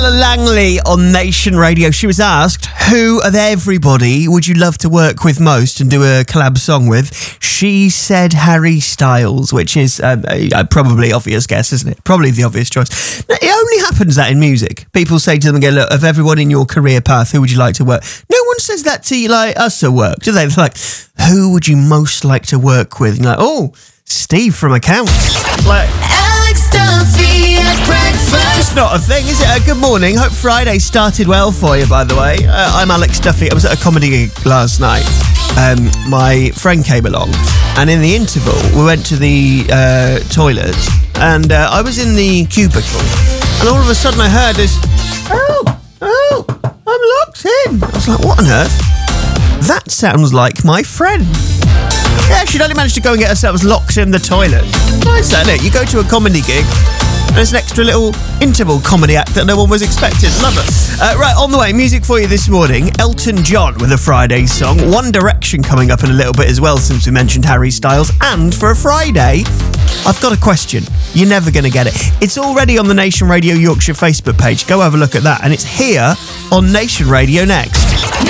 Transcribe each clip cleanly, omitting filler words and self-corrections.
Langley on Nation Radio. She was asked, who of everybody would you love to work with most and do a collab song with? She said Harry Styles, which is probably obvious guess, isn't it? Probably the obvious choice. Now, it only happens that in music. People say to them again, look, of everyone in your career path, who would you like to work? No one says that to you like us at work, do they? They're like, who would you most like to work with? And you're like, oh, Steve from Accounts. Like, Alex Duffy at breakfast. It's not a thing, is it? Good morning. Hope Friday started well for you, by the way. I'm Alex Duffy. I was at a comedy gig last night. My friend came along, and in the interval, we went to the toilet, and I was in the cubicle, and all of a sudden I heard this, oh, I'm locked in. I was like, what on earth? That sounds like my friend. Yeah, she'd only managed to go and get herself locked in the toilet. Nice, isn't it? You go to a comedy gig, and there's an extra little interval comedy act that no one was expecting. Love it. Right, on the way, music for you this morning. Elton John with a Friday song. One Direction coming up in a little bit as well, since we mentioned Harry Styles. And for a Friday, I've got a question. You're never going to get it. It's already on the Nation Radio Yorkshire Facebook page. Go have a look at that. And it's here on Nation Radio next.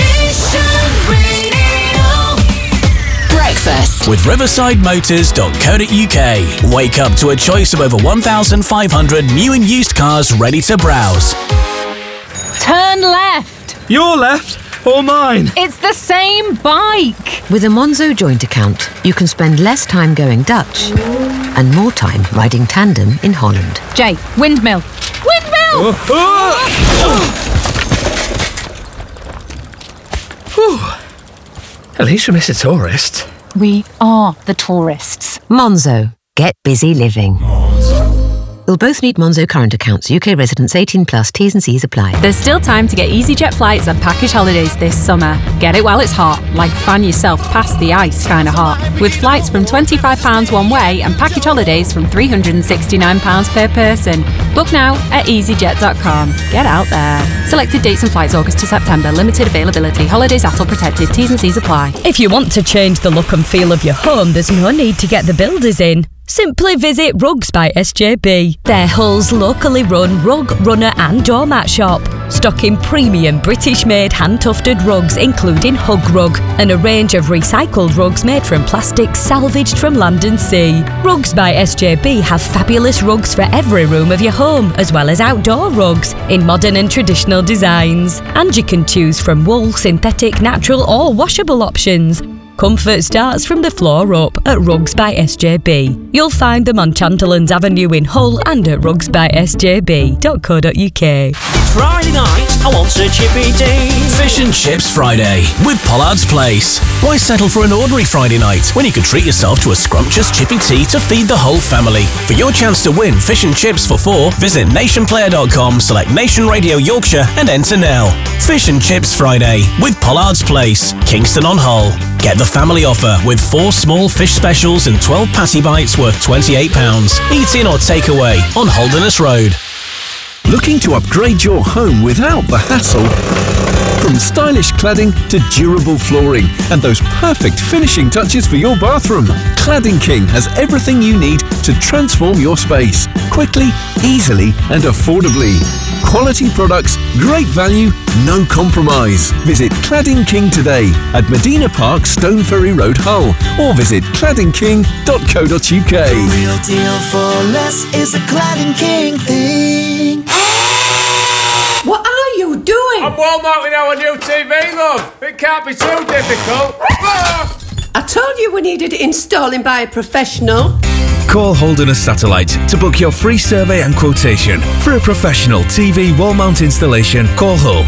Breakfast with riversideMotors.co.uk. Wake up to a choice of over 1,500 new and used cars ready to browse. Turn left. Your left or mine? It's the same bike. With a Monzo joint account, you can spend less time going Dutch and more time riding tandem in Holland. Jay, windmill. Windmill! At least we miss a tourist. We are the tourists. Monzo. Get busy living. You'll both need Monzo current accounts. UK residents 18 plus. T's and C's apply. There's still time to get EasyJet flights and package holidays this summer. Get it while it's hot, like fan yourself past the ice kind of hot. With flights from £25 one way and package holidays from £369 per person. Book now at easyjet.com. Get out there. Selected dates and flights August to September. Limited availability. Holidays ATOL protected. T's and C's apply. If you want to change the look and feel of your home, there's no need to get the builders in. Simply visit Rugs by SJB. They're Hull's locally run rug, runner and doormat shop, stocking premium British-made hand-tufted rugs including Hug Rug and a range of recycled rugs made from plastic salvaged from land and sea. Rugs by SJB have fabulous rugs for every room of your home, as well as outdoor rugs in modern and traditional designs. And you can choose from wool, synthetic, natural or washable options. Comfort starts from the floor up at Rugs by SJB. You'll find them on Chanterlands Avenue in Hull and at rugsbysjb.co.uk. Friday night, I want a chippy tea. Fish and Chips Friday with Pollard's Place. Why settle for an ordinary Friday night when you can treat yourself to a scrumptious chippy tea to feed the whole family? For your chance to win fish and chips for 4, visit nationplayer.com, select Nation Radio Yorkshire and enter now. Fish and Chips Friday with Pollard's Place, Kingston on Hull. Get the family offer with 4 small fish specials and 12 patty bites worth £28. Eat in or take away on Holderness Road. Looking to upgrade your home without the hassle? From stylish cladding to durable flooring and those perfect finishing touches for your bathroom, Cladding King has everything you need to transform your space quickly, easily and affordably. Quality products, great value, no compromise. Visit Cladding King today at Medina Park, Stone Ferry Road, Hull, or visit claddingking.co.uk. The real deal for less is a Cladding King thing. What are you doing? I'm wall mounting our new TV, love. It can't be too difficult. I told you we needed installing by a professional. Call Holderness Satellite to book your free survey and quotation. For a professional TV wall mount installation, call Hull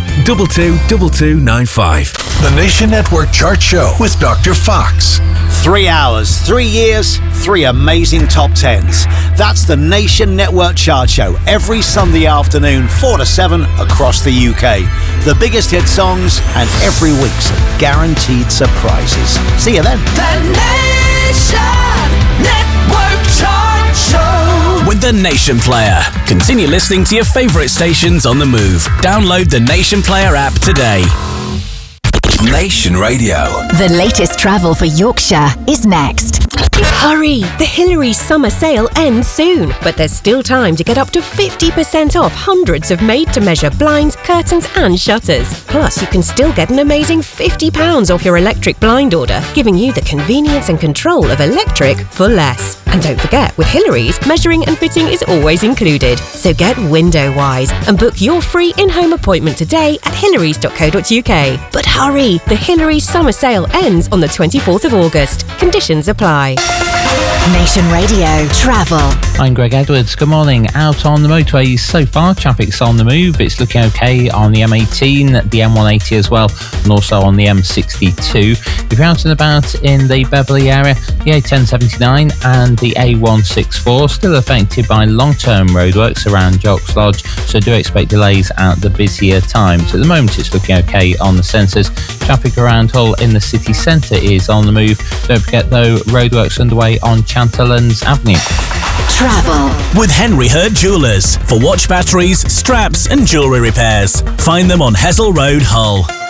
222295. The Nation Network Chart Show with Dr. Fox. 3 hours, 3 years, 3 amazing top 10s. That's the Nation Network Chart Show every Sunday afternoon, 4 to 7 across the UK. The biggest hit songs and every week some guaranteed surprises. See you then. The Nation Network Chart Show with the Nation Player. Continue listening to your favourite stations on the move. Download the Nation Player app today. Nation Radio. The latest travel for Yorkshire is next. Hurry! The Hillary's summer sale ends soon, but there's still time to get up to 50% off hundreds of made-to-measure blinds, curtains and shutters. Plus, you can still get an amazing £50 off your electric blind order, giving you the convenience and control of electric for less. And don't forget, with Hillary's, measuring and fitting is always included. So get window-wise and book your free in-home appointment today at hillarys.co.uk. But hurry! The Hillary's summer sale ends on the 24th of August. Conditions apply. Nation Radio Travel. I'm Greg Edwards. Good morning. Out on the motorways so far, traffic's on the move. It's looking okay on the M18, the M180 as well, and also on the M62. If you're out and about in the Beverley area, the A1079 and the A164 still affected by long-term roadworks around Jocks Lodge, so do expect delays at the busier times. At the moment, it's looking okay on the sensors. Traffic around Hull in the city centre is on the move. Don't forget, though, roadworks underway on Chanterlands Avenue. Travel with Henry Hurd Jewellers for watch batteries, straps and jewellery repairs. Find them on Hessel Road, Hull.